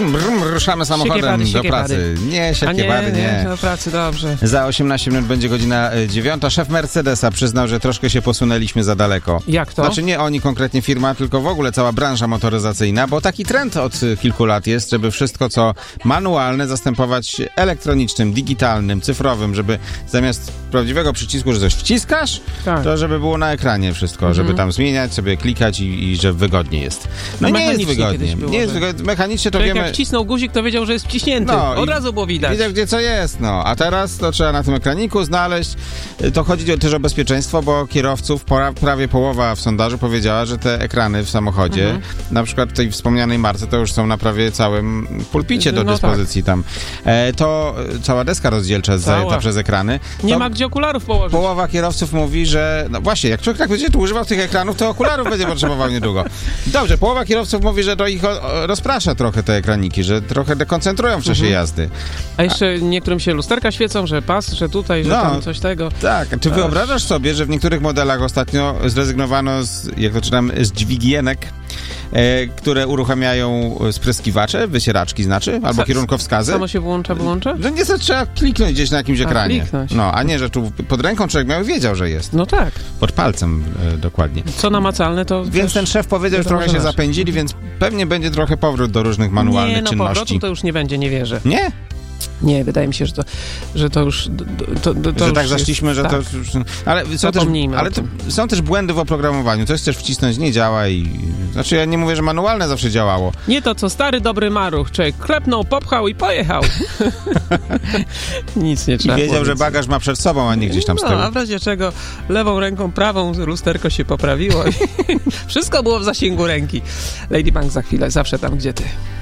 ruszamy samochodem do pracy. Nie, siekiepary, nie. Do pracy, dobrze. Za 18 minut będzie godzina 9. Szef Mercedesa przyznał, że troszkę się posunęliśmy za daleko. Jak to? Znaczy nie oni konkretnie firma, tylko w ogóle cała branża motoryzacyjna, bo taki trend od kilku lat jest, żeby wszystko co manualne zastępować elektronicznym, digitalnym, cyfrowym, żeby zamiast prawdziwego przycisku, że coś wciskasz, tak, to żeby było na ekranie wszystko, żeby tam zmieniać, sobie klikać i że wygodnie jest. No nie jest wygodnie. Było, nie jest wygodnie. Mechanicznie to wiemy. Jak wcisnął guzik, to wiedział, że jest wciśnięty. No, od razu było widać. Wiedział, gdzie co jest, no. A teraz to trzeba na tym ekraniku znaleźć. To chodzi też o bezpieczeństwo, bo kierowców prawie połowa w sondażu powiedziała, że te ekrany w samochodzie, na przykład w tej wspomnianej marce, to już są na prawie całym pulpicie do dyspozycji tam. To cała deska rozdzielcza jest zajęta przez ekrany. Nie ma gdzie okularów położyć. Połowa kierowców mówi, że no właśnie, jak człowiek tak będzie tu używał tych ekranów, to okularów będzie potrzebował niedługo. Dobrze, połowa kierowców mówi, że to ich rozprasza trochę te ekraniki, że trochę dekoncentrują w czasie jazdy. A jeszcze niektórym się lusterka świecą, że pas, że tutaj, że tam coś tego. Tak, czy wyobrażasz sobie, że w niektórych modelach ostatnio zrezygnowano z dźwigienek, które uruchamiają spryskiwacze, wysieraczki znaczy, albo kierunkowskazy. Samo się wyłącza? No niestety trzeba kliknąć gdzieś na jakimś ekranie. Kliknąć. No, a nie, że tu pod ręką człowiek miał wiedział, że jest. No tak. Pod palcem dokładnie. Co namacalne, to... Więc ten szef powiedział, że trochę się zapędzili, więc pewnie będzie trochę powrót do różnych manualnych czynności. Nie, powrotu to już nie będzie, nie wierzę. Nie? Nie, wydaje mi się, że to już... że tak zaszliśmy, że to... Ale są też błędy w oprogramowaniu. Coś chcesz wcisnąć, nie działa i... Znaczy ja nie mówię, że manualne zawsze działało. Nie to, co stary, dobry maruch. Człowiek klepnął, popchał i pojechał. Nic nie trzeba. I wiedział, że bagaż ma przed sobą, a nie gdzieś tam z tyłu. A w razie czego lewą ręką, prawą lusterko się poprawiło. Wszystko było w zasięgu ręki. Lady Bank za chwilę, zawsze tam, gdzie ty.